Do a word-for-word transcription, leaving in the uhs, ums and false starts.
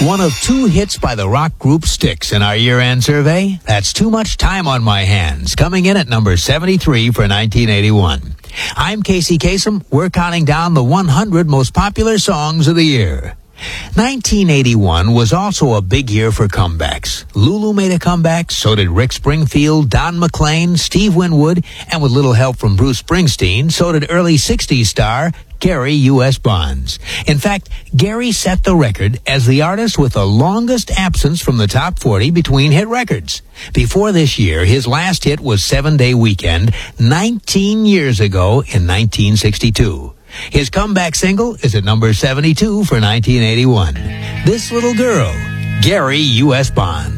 One of two hits by the rock group Styx in our year-end survey. That's Too Much Time on My Hands, coming in at number seventy-three for nineteen eighty-one. I'm Casey Kasem. We're counting down the one hundred most popular songs of the year. nineteen eighty-one was also a big year for comebacks. Lulu made a comeback, so did Rick Springfield, Don McLean, Steve Winwood, and with little help from Bruce Springsteen, so did early sixties star Gary U S Bonds. In fact, Gary set the record as the artist with the longest absence from the top forty between hit records. Before this year, his last hit was Seven Day Weekend, nineteen years ago in nineteen sixty-two. His comeback single is at number seventy-two for nineteen eighty-one. This Little Girl, Gary U S Bonds.